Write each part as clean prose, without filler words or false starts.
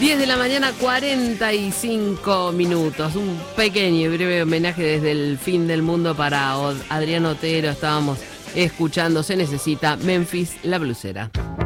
10 de la mañana, 45 minutos. Un pequeño y breve homenaje desde el fin del mundo para Adrián Otero. Estábamos escuchando Se Necesita, Memphis, La Blusera.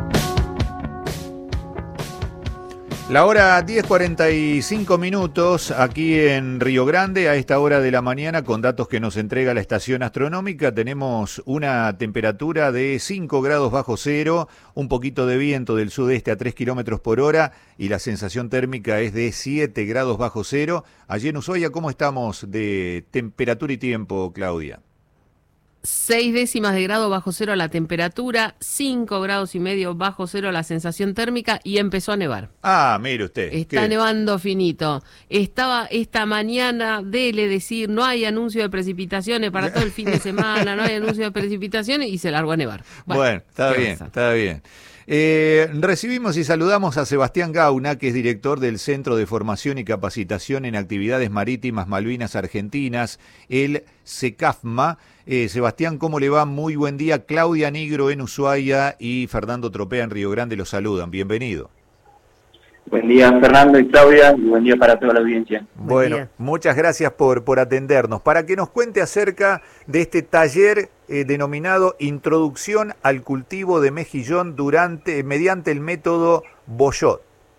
La hora 10:45 minutos aquí en Río Grande, a esta hora de la mañana, con datos que nos entrega la estación astronómica, tenemos una temperatura de 5 grados bajo cero, un poquito de viento del sudeste a 3 kilómetros por hora y la sensación térmica es de 7 grados bajo cero. Allí en Ushuaia, ¿cómo estamos de temperatura y tiempo, Claudia? 6 décimas de grado bajo cero la temperatura, 5 grados y medio bajo cero la sensación térmica y empezó a nevar. Ah, mire usted. Está nevando finito. Estaba esta mañana, dele decir, no hay anuncio de precipitaciones para todo el fin de semana, no hay anuncio de precipitaciones y se largó a nevar. Bueno, está bien. Recibimos y saludamos a Sebastián Gauna, que es director del Centro de Formación y Capacitación en Actividades Marítimas Malvinas Argentinas, el CECAFMA. Sebastián, ¿cómo le va? Muy buen día. Claudia Nigro en Ushuaia y Fernando Tropea en Río Grande los saludan. Bienvenido. Buen día, Fernando y Claudia, y buen día para toda la audiencia. Bueno, muchas gracias por atendernos. Para que nos cuente acerca de este taller denominado Introducción al cultivo de mejillón mediante el método Boyot.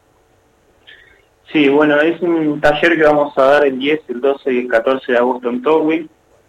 Sí, bueno, es un taller que vamos a dar el 10, el 12 y el 14 de agosto en Towin.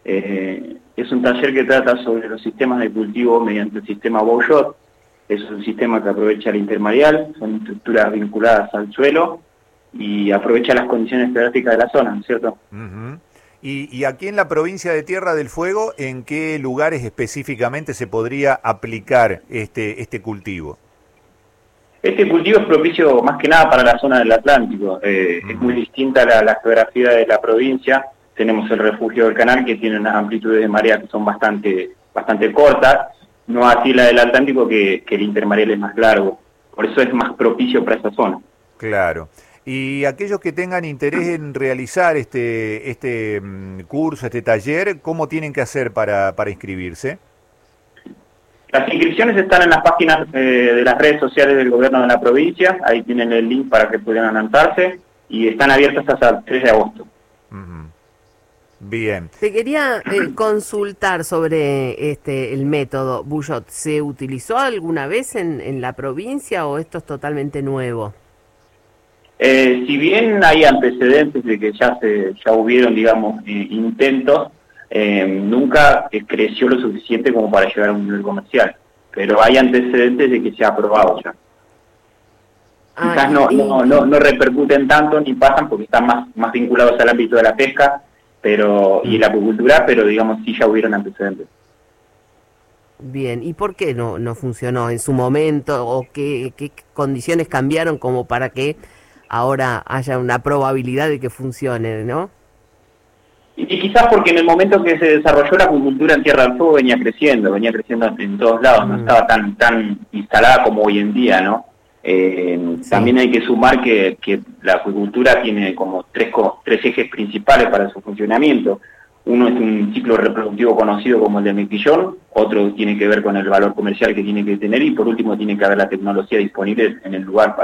Es un taller que trata sobre los sistemas de cultivo mediante el sistema Boyot. Es un sistema que aprovecha el intermareal, son estructuras vinculadas al suelo y aprovecha las condiciones geográficas de la zona, ¿no es cierto? Uh-huh. Y aquí en la provincia de Tierra del Fuego, ¿en qué lugares específicamente se podría aplicar este cultivo? Este cultivo es propicio más que nada para la zona del Atlántico. Es muy distinta la geografía de la provincia. Tenemos el refugio del Canal, que tiene unas amplitudes de marea que son bastante cortas. No así la del Atlántico, que el intermareal es más largo. Por eso es más propicio para esa zona. Claro. Y aquellos que tengan interés en realizar este curso, este taller, ¿cómo tienen que hacer para inscribirse? Las inscripciones están en las páginas de las redes sociales del gobierno de la provincia. Ahí tienen el link para que puedan anotarse. Y están abiertas hasta el 3 de agosto. Uh-huh. Bien. Te quería consultar sobre el método Boyot. ¿Se utilizó alguna vez en la provincia o esto es totalmente nuevo? Si bien hay antecedentes de que ya hubieron, digamos, intentos, nunca creció lo suficiente como para llegar a un nivel comercial. Pero hay antecedentes de que se ha aprobado ya. Quizás no repercuten tanto ni pasan porque están más vinculados al ámbito de la pesca y la acuicultura, pero digamos sí ya hubieron antecedentes. Bien, ¿y por qué no funcionó en su momento o qué condiciones cambiaron como para que ahora haya una probabilidad de que funcione, ¿no? Y quizás porque en el momento que se desarrolló la acuicultura en Tierra del Fuego venía creciendo en todos lados, no estaba tan instalada como hoy en día, ¿no? Sí. También hay que sumar que la acuicultura tiene como tres ejes principales para su funcionamiento. Uno es un ciclo reproductivo conocido como el de mejillón, otro tiene que ver con el valor comercial que tiene que tener y por último tiene que haber la tecnología disponible en el lugar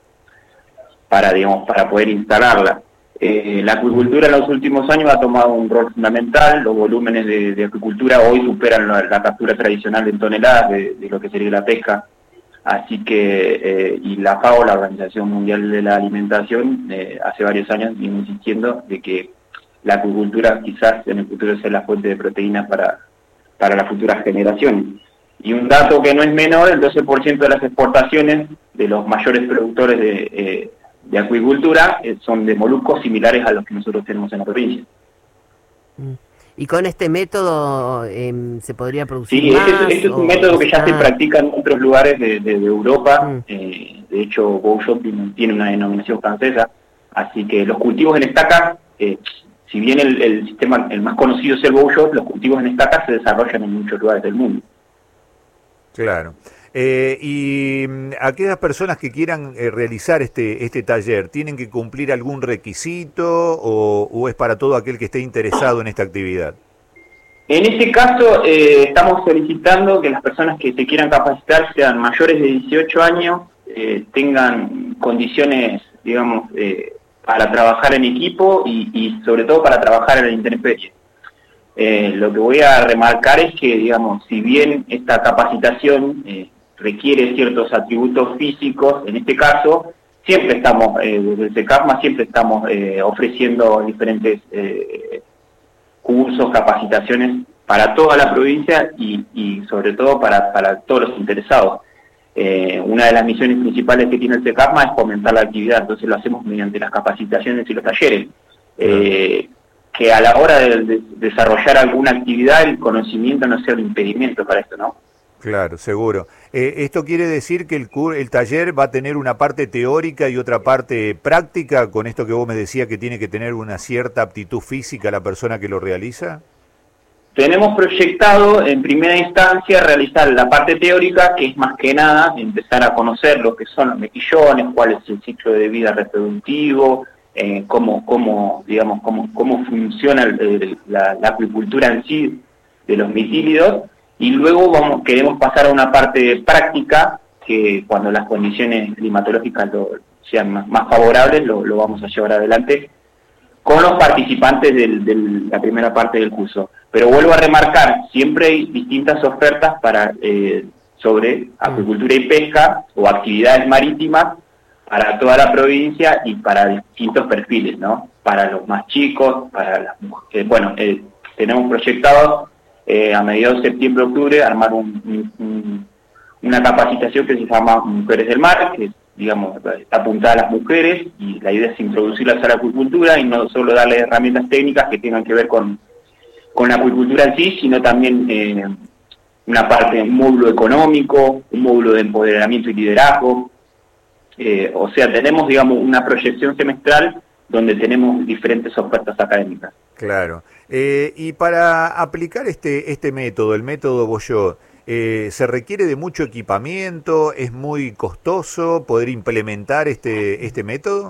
para poder instalarla. La acuicultura en los últimos años ha tomado un rol fundamental. Los volúmenes de acuicultura hoy superan la captura tradicional en toneladas de lo que sería la pesca. Así que, y la FAO, la Organización Mundial de la Alimentación, hace varios años viene insistiendo de que la acuicultura quizás en el futuro sea la fuente de proteínas para las futuras generaciones. Y un dato que no es menor, el 12% de las exportaciones de los mayores productores de acuicultura son de moluscos similares a los que nosotros tenemos en la provincia. ¿Y con este método se podría producir más? Sí, este es un método que ya se practica en otros lugares de Europa. De hecho, Boyot tiene una denominación francesa. Así que los cultivos en estaca, si bien el sistema el más conocido es el Boyot, los cultivos en estaca se desarrollan en muchos lugares del mundo. Claro. Y aquellas personas que quieran realizar este taller, ¿tienen que cumplir algún requisito o es para todo aquel que esté interesado en esta actividad? En este caso, estamos solicitando que las personas que se quieran capacitar sean mayores de 18 años, tengan condiciones digamos, para trabajar en equipo y sobre todo para trabajar en la intemperie. Lo que voy a remarcar es que, digamos, si bien esta capacitación requiere ciertos atributos físicos, en este caso, siempre estamos, desde el CECAFMA siempre estamos ofreciendo diferentes cursos, capacitaciones para toda la provincia y sobre todo para todos los interesados. Una de las misiones principales que tiene el CECAFMA es fomentar la actividad, entonces lo hacemos mediante las capacitaciones y los talleres. Que a la hora de desarrollar alguna actividad el conocimiento no sea un impedimento para esto, ¿no? Claro, seguro. ¿Esto quiere decir que el taller va a tener una parte teórica y otra parte práctica, con esto que vos me decías que tiene que tener una cierta aptitud física la persona que lo realiza? Tenemos proyectado en primera instancia realizar la parte teórica, que es más que nada empezar a conocer lo que son los mejillones, cuál es el ciclo de vida reproductivo, cómo funciona la acuicultura en sí de los mitílidos, y luego queremos pasar a una parte práctica que cuando las condiciones climatológicas sean más favorables lo vamos a llevar adelante con los participantes de la primera parte del curso. Pero vuelvo a remarcar, siempre hay distintas ofertas sobre acuicultura y pesca o actividades marítimas para toda la provincia y para distintos perfiles, ¿no? Para los más chicos, para las mujeres. Tenemos proyectado a mediados de septiembre-octubre armar una capacitación que se llama Mujeres del Mar, que digamos está apuntada a las mujeres, y la idea es introducirlas a la acuicultura y no solo darles herramientas técnicas que tengan que ver con la acuicultura en sí, sino también una parte, un módulo económico, un módulo de empoderamiento y liderazgo. O sea, tenemos, digamos, una proyección semestral donde tenemos diferentes ofertas académicas. Claro. Y para aplicar este método, el método Boyó, ¿se requiere de mucho equipamiento? ¿Es muy costoso poder implementar este método?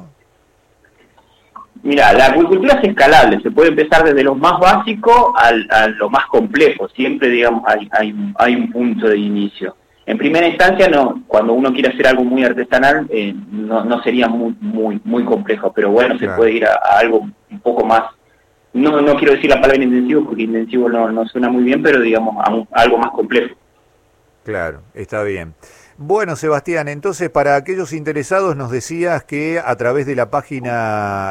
Mira, la acuicultura es escalable, se puede empezar desde lo más básico a lo más complejo, siempre, digamos, hay un punto de inicio. En primera instancia, no, cuando uno quiere hacer algo muy artesanal, no sería muy complejo, pero bueno, claro, se puede ir a algo un poco más, no quiero decir la palabra intensivo, porque intensivo no suena muy bien, pero digamos, a algo más complejo. Claro, está bien. Bueno, Sebastián, entonces para aquellos interesados nos decías que a través de la página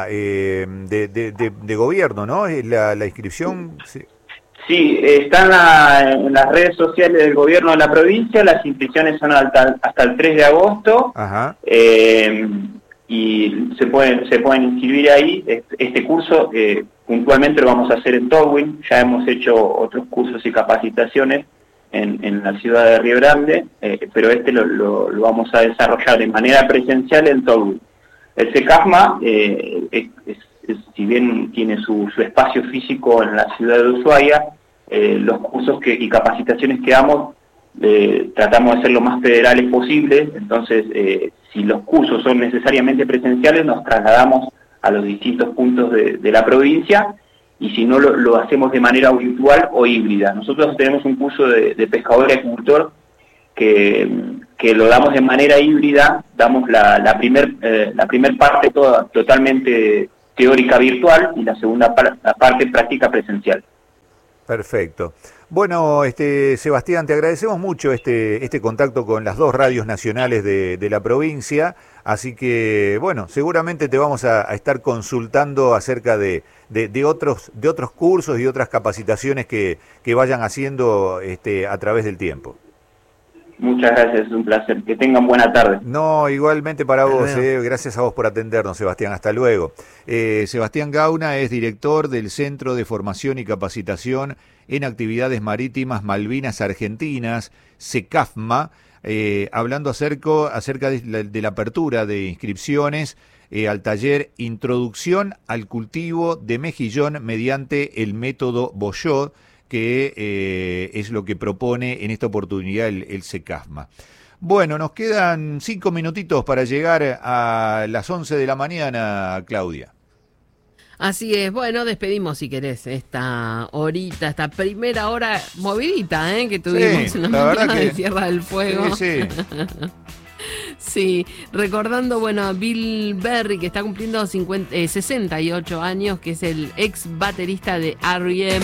de gobierno, ¿no? La inscripción... Sí. Sí, están en las redes sociales del gobierno de la provincia, las inscripciones son hasta el 3 de agosto. Ajá. Y se pueden inscribir ahí. Este curso puntualmente lo vamos a hacer en Tolwyn, ya hemos hecho otros cursos y capacitaciones en la ciudad de Río Grande, pero lo vamos a desarrollar de manera presencial en Tolwyn. El CECAFMA, si bien tiene su espacio físico en la ciudad de Ushuaia, los cursos y capacitaciones que damos tratamos de ser lo más federales posible. Entonces si los cursos son necesariamente presenciales, nos trasladamos a los distintos puntos de la provincia, y si no lo hacemos de manera virtual o híbrida. Nosotros tenemos un curso de pescador y agricultor que lo damos de manera híbrida, damos la primer parte totalmente teórica virtual y la segunda parte práctica presencial. Perfecto. Bueno, Sebastián, te agradecemos mucho este contacto con las dos radios nacionales de la provincia, así que, bueno, seguramente te vamos a estar consultando acerca de otros cursos y otras capacitaciones que vayan haciendo a través del tiempo. Muchas gracias, es un placer. Que tengan buena tarde. No, igualmente para vos. Gracias a vos por atendernos, Sebastián. Hasta luego. Sebastián Gauna es director del Centro de Formación y Capacitación en Actividades Marítimas Malvinas Argentinas, CECAFMA, hablando acerca de la apertura de inscripciones al taller Introducción al Cultivo de Mejillón mediante el método Boyó, que es lo que propone en esta oportunidad el CECAFMA. Bueno, nos quedan 5 minutitos para llegar a las 11 de la mañana, Claudia. Así es, bueno, despedimos si querés esta horita, esta primera hora movidita que tuvimos, sí, una la verdad mañana que de Tierra del Fuego. Sí. Sí, recordando, bueno, a Bill Berry, que está cumpliendo 68 años, que es el ex baterista de R.E.M.,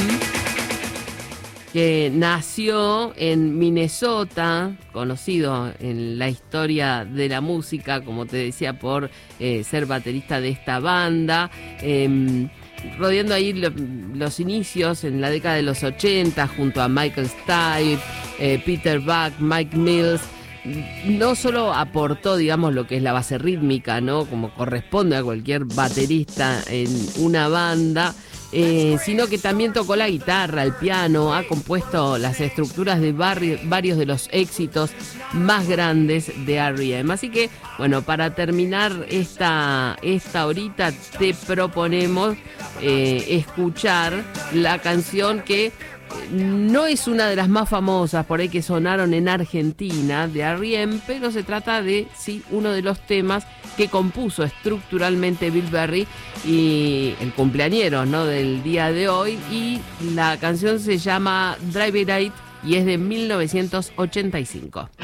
que nació en Minnesota, conocido en la historia de la música, como te decía, por ser baterista de esta banda, rodeando ahí los inicios en la década de los 80, junto a Michael Stipe, Peter Buck, Mike Mills. No solo aportó, digamos, lo que es la base rítmica, ¿no?, como corresponde a cualquier baterista en una banda, sino que también tocó la guitarra, el piano, ha compuesto las estructuras de varios de los éxitos más grandes de R.E.M. Así que, bueno, para terminar esta horita te proponemos escuchar la canción que no es una de las más famosas por ahí que sonaron en Argentina de R.E.M., pero se trata de, sí, uno de los temas que compuso estructuralmente Bill Berry y el cumpleañero, ¿no?, del día de hoy, y la canción se llama Drive It Out y es de 1985.